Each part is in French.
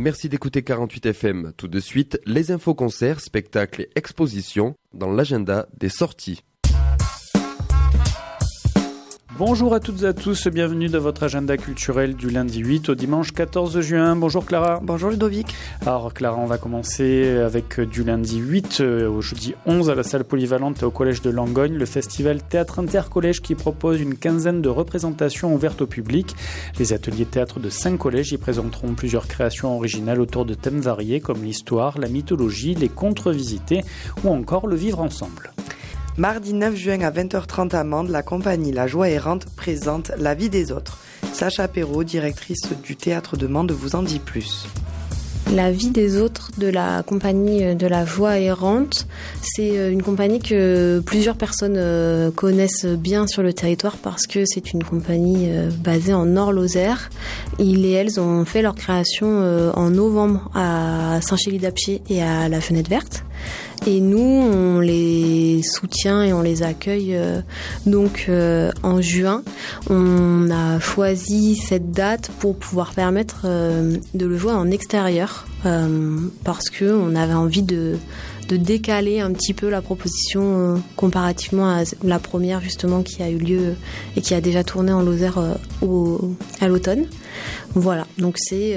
Merci d'écouter 48 FM. Tout de suite, les infos concerts, spectacles et expositions dans l'agenda des sorties. Bonjour à toutes et à tous, bienvenue dans votre agenda culturel du lundi 8 au dimanche 14 juin. Bonjour Clara. Bonjour Ludovic. Alors Clara, on va commencer avec du lundi 8 au jeudi 11 à la salle polyvalente et au collège de Langogne, le festival Théâtre Intercollège qui propose une quinzaine de représentations ouvertes au public. Les ateliers théâtre de 5 collèges y présenteront plusieurs créations originales autour de thèmes variés comme l'histoire, la mythologie, les contes revisités ou encore le vivre ensemble. Mardi 9 juin à 20h30 à Mende, la compagnie La Joie Errante présente La vie des autres. Sacha Perrault, directrice du théâtre de Mende, vous en dit plus. La vie des autres de la compagnie de La Joie Errante, c'est une compagnie que plusieurs personnes connaissent bien sur le territoire parce que c'est une compagnie basée en Nord-Lozère. Ils et elles ont fait leur création en novembre à Saint-Chély-d'Apcher et à la Fenêtre Verte. Et nous, on les soutient et on les accueille donc en juin. On a choisi cette date pour pouvoir permettre de le jouer en extérieur parce que on avait envie de décaler un petit peu la proposition comparativement à la première justement qui a eu lieu et qui a déjà tourné en Lozère à l'automne. Voilà, donc c'est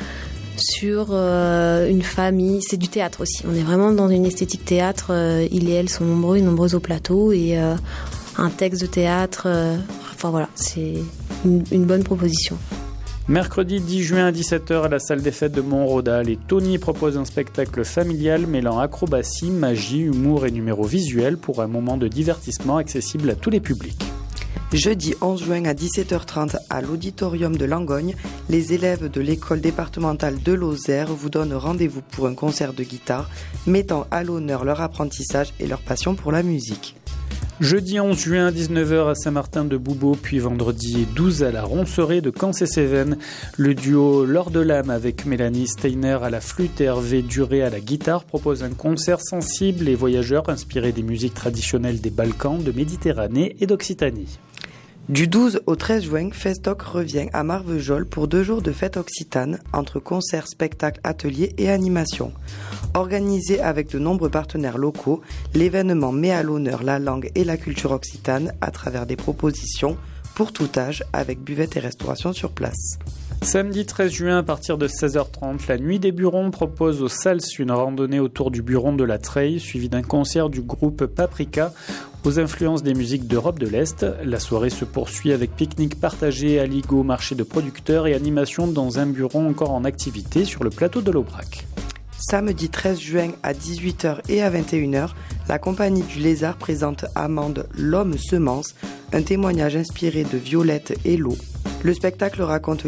sur une famille, c'est du théâtre aussi. On est vraiment dans une esthétique théâtre. Ils et elles sont nombreux au plateau et un texte de théâtre. Enfin voilà, c'est une bonne proposition. Mercredi 10 juin à 17h à la salle des fêtes de Montrodal, et Tony propose un spectacle familial mêlant acrobatie, magie, humour et numéros visuels pour un moment de divertissement accessible à tous les publics. Jeudi 11 juin à 17h30 à l'auditorium de Langogne, les élèves de l'école départementale de Lozère vous donnent rendez-vous pour un concert de guitare mettant à l'honneur leur apprentissage et leur passion pour la musique. Jeudi 11 juin à 19h à Saint-Martin-de-Boubeau, puis vendredi 12 à la Ronceraie de Cancé-Cévennes, le duo L'Or de l'âme avec Mélanie Steiner à la flûte et Hervé Duré à la guitare propose un concert sensible et voyageur inspiré des musiques traditionnelles des Balkans, de Méditerranée et d'Occitanie. Du 12 au 13 juin, Festoc revient à Marvejols pour 2 jours de fête occitane, entre concerts, spectacles, ateliers et animations. Organisé avec de nombreux partenaires locaux, l'événement met à l'honneur la langue et la culture occitane à travers des propositions pour tout âge avec buvette et restauration sur place. Samedi 13 juin à partir de 16h30, la Nuit des Burons propose aux Sals une randonnée autour du Buron de la Treille, suivie d'un concert du groupe Paprika aux influences des musiques d'Europe de l'Est. La soirée se poursuit avec pique-nique partagé, aligot, marché de producteurs et animation dans un buron encore en activité sur le plateau de l'Aubrac. Samedi 13 juin à 18h et à 21h, la compagnie du Lézard présente à Mende L'Homme Semence, un témoignage inspiré de Violette et l'eau. Le spectacle raconte